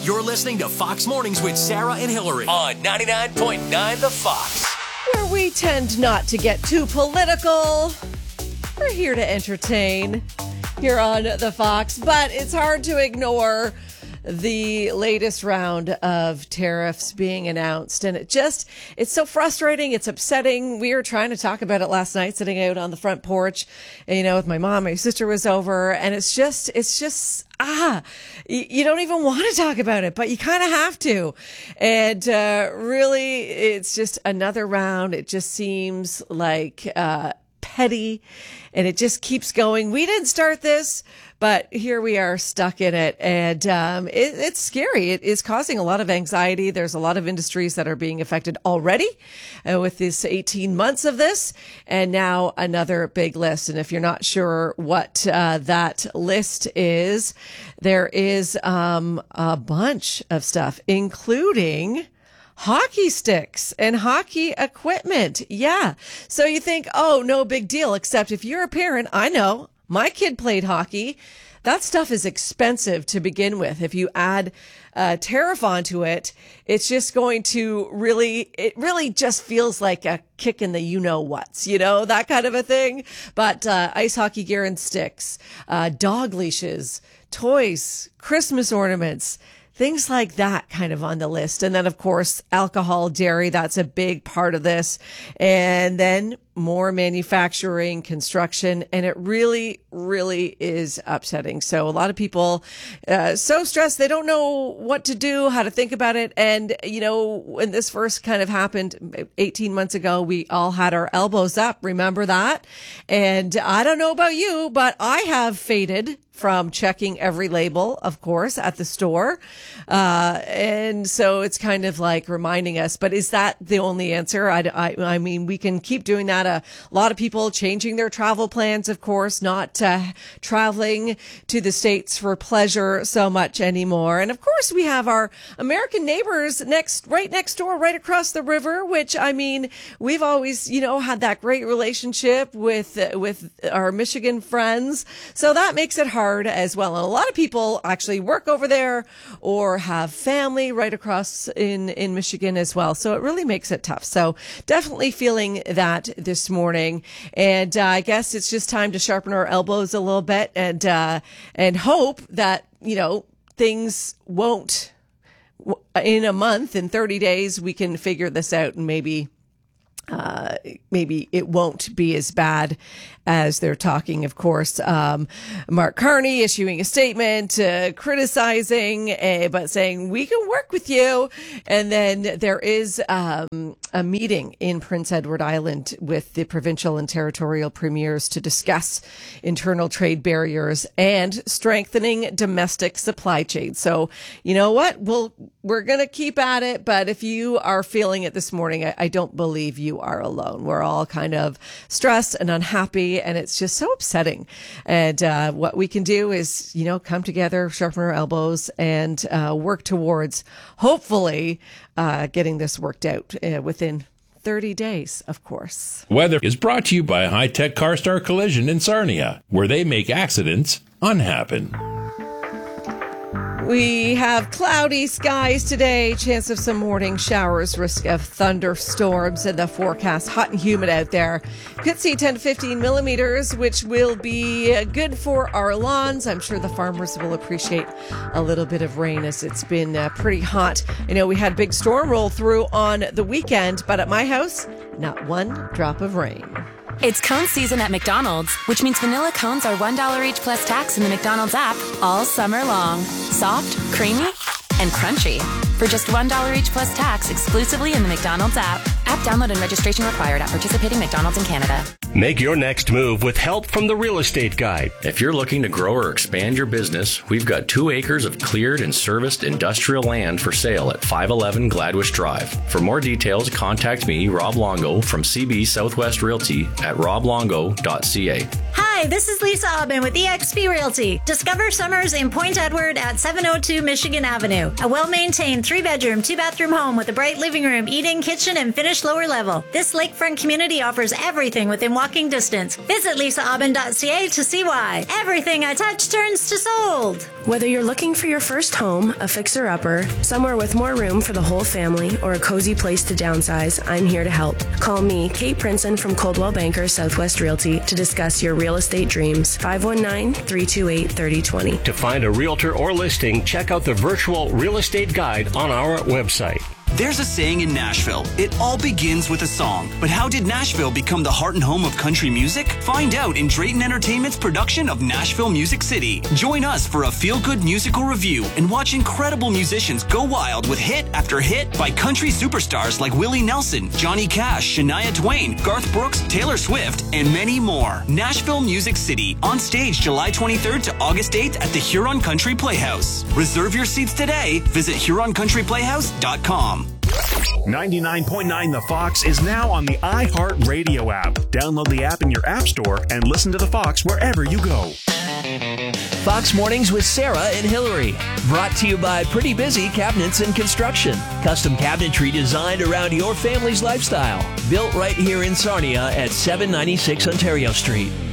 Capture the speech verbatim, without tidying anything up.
You're listening to Fox Mornings with Sarah and Hillary on ninety-nine point nine The Fox. Where we tend not to get too political. We're here to entertain here on The Fox, but it's hard to ignore the latest round of tariffs being announced. And it just, it's so frustrating. It's upsetting. We were trying to talk about it last night, sitting out on the front porch, you know, with my mom. My sister was over, and it's just, it's just, ah, you, you don't even want to talk about it, but you kind of have to. And uh, really, it's just another round. It just seems like uh, petty, and it just keeps going. We didn't start this, but here we are stuck in it. And um, it, it's scary. It is causing a lot of anxiety. There's a lot of industries that are being affected already uh, with this eighteen months of this. And now another big list. And if you're not sure what uh, that list is, there is um, a bunch of stuff, including hockey sticks and hockey equipment. Yeah. So you think, oh, no big deal, except if you're a parent, I know my kid played hockey. That stuff is expensive to begin with. If you add a tariff onto it, it's just going to really, it really just feels like a kick in the you-know-whats, you know, that kind of a thing. But uh, ice hockey gear and sticks, uh, dog leashes, toys, Christmas ornaments, things like that kind of on the list. And then, of course, alcohol, dairy, that's a big part of this. And then more manufacturing, construction, and it really, really is upsetting. So a lot of people uh, so stressed, they don't know what to do, how to think about it. And, you know, when this first kind of happened eighteen months ago, we all had our elbows up. Remember that? And I don't know about you, but I have faded from checking every label, of course, at the store. Uh, and so it's kind of like reminding us, but is that the only answer? I, I, I mean, we can keep doing that. A lot of people changing their travel plans, of course, not uh, traveling to the States for pleasure so much anymore. And of course, we have our American neighbors next, right next door, right across the river, which, I mean, we've always, you know, had that great relationship with, uh, with our Michigan friends. So that makes it hard as well. And a lot of people actually work over there or have family right across in, in Michigan as well. So it really makes it tough. So definitely feeling that this morning. And uh, I guess it's just time to sharpen our elbows a little bit and, uh, and hope that, you know, things won't, in a month, in thirty days, we can figure this out and maybe Uh, maybe it won't be as bad as they're talking. Of course, um, Mark Carney issuing a statement, uh, criticizing, uh, but saying we can work with you. And then there is, um, a meeting in Prince Edward Island with the provincial and territorial premiers to discuss internal trade barriers and strengthening domestic supply chains. So, you know what? We'll, we're going to keep at it. But if you are feeling it this morning, I, I don't believe you are alone. We're all kind of stressed and unhappy, and it's just so upsetting. And uh, what we can do is, you know, come together, sharpen our elbows, and uh, work towards hopefully uh, getting this worked out uh, within thirty days, of course. Weather is brought to you by High Tech CarStar Collision in Sarnia, where they make accidents unhappen. We have cloudy skies today, chance of some morning showers, risk of thunderstorms in the forecast. Hot and humid out there. Could see ten to fifteen millimeters, which will be good for our lawns. I'm sure the farmers will appreciate a little bit of rain as it's been uh, pretty hot. I know we had a big storm roll through on the weekend, but at my house, not one drop of rain. It's cone season at McDonald's, which means vanilla cones are one dollar each plus tax in the McDonald's app all summer long. Soft, creamy, and crunchy. For just one dollar each plus tax exclusively in the McDonald's app. App download and registration required at participating McDonald's in Canada. Make your next move with help from the Real Estate Guide. If you're looking to grow or expand your business, we've got two acres of cleared and serviced industrial land for sale at five eleven Gladwish Drive. For more details, contact me, Rob Longo, from C B Southwest Realty at rob longo dot c a. Hi! Hi, this is Lisa Aubin with E X P Realty. Discover summers in Point Edward at seven oh two Michigan Avenue. A well-maintained three-bedroom, two-bathroom home with a bright living room, eating, kitchen, and finished lower level. This lakefront community offers everything within walking distance. Visit lisa aubin dot c a to see why. Everything I touch turns to sold. Whether you're looking for your first home, a fixer-upper, somewhere with more room for the whole family, or a cozy place to downsize, I'm here to help. Call me, Kate Princeton from Coldwell Banker Southwest Realty, to discuss your real estate dreams. five one nine, three two eight, three oh two oh. To find a realtor or listing, check out the virtual real estate guide on our website. There's a saying in Nashville, it all begins with a song. But how did Nashville become the heart and home of country music? Find out in Drayton Entertainment's production of Nashville Music City. Join us for a feel-good musical review and watch incredible musicians go wild with hit after hit by country superstars like Willie Nelson, Johnny Cash, Shania Twain, Garth Brooks, Taylor Swift, and many more. Nashville Music City, on stage July twenty-third to August eighth at the Huron Country Playhouse. Reserve your seats today. Visit huron country playhouse dot com. ninety-nine point nine The Fox is now on the iHeartRadio app. Download the app in your app store and listen to The Fox wherever you go. Fox Mornings with Sarah and Hillary. Brought to you by Pretty Busy Cabinets and Construction. Custom cabinetry designed around your family's lifestyle. Built right here in Sarnia at seven ninety-six Ontario Street.